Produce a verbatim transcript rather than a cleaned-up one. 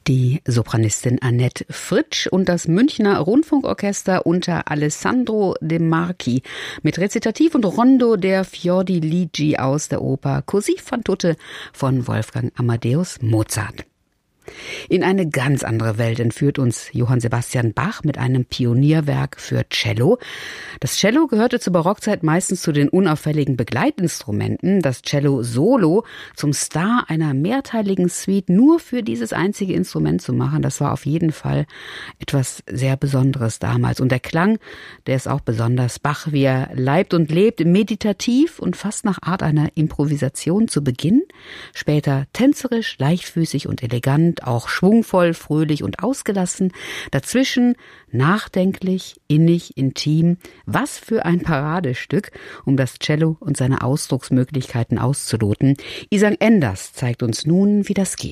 Die Sopranistin Annette Fritsch und das Münchner Rundfunkorchester unter Alessandro De Marchi mit Rezitativ und Rondo der Fiordiligi aus der Oper Così fan tutte von Wolfgang Amadeus Mozart. In eine ganz andere Welt entführt uns Johann Sebastian Bach mit einem Pionierwerk für Cello. Das Cello gehörte zur Barockzeit meistens zu den unauffälligen Begleitinstrumenten. Das Cello Solo zum Star einer mehrteiligen Suite nur für dieses einzige Instrument zu machen, das war auf jeden Fall etwas sehr Besonderes damals. Und der Klang, der ist auch besonders. Bach, wie er leibt und lebt, meditativ und fast nach Art einer Improvisation zu Beginn, später tänzerisch, leichtfüßig und elegant, auch schwungvoll, fröhlich und ausgelassen, dazwischen nachdenklich, innig, intim. Was für ein Paradestück, um das Cello und seine Ausdrucksmöglichkeiten auszuloten. Isang Enders zeigt uns nun, wie das geht.